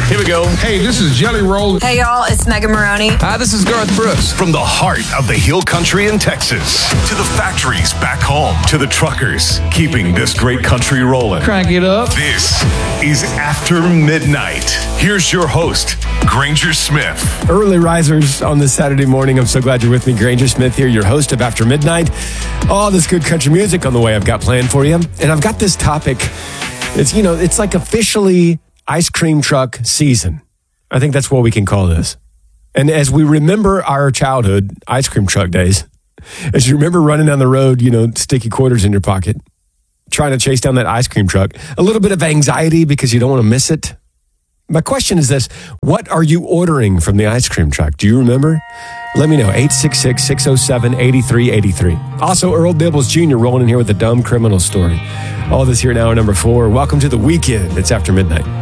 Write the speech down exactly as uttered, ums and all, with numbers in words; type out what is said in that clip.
Here we go. Hey, this is Jelly Roll. Hey, y'all, it's Megan Maroney. Hi, this is Garth Brooks. From the heart of the Hill Country in Texas to the factories back home to the truckers keeping this great country rolling. Crank it up. This is After Midnight. Here's your host, Granger Smith. Early risers on this Saturday morning. I'm so glad you're with me. Granger Smith here, your host of After Midnight. All this good country music on the way I've got planned for you. And I've got this topic. It's, you know, it's like officially ice cream truck season. I think that's what we can call this. And as we remember our childhood ice cream truck days, as you remember running down the road, you know, sticky quarters in your pocket, trying to chase down that ice cream truck, a little bit of anxiety because you don't want to miss it. My question is this: what are you ordering from the ice cream truck? Do you remember? Let me know. eight six six, six oh seven, eight three eight three. Also, Earl Dibbles Junior rolling in here with a dumb criminal story. All this here in hour number four. Welcome to the weekend. It's After Midnight.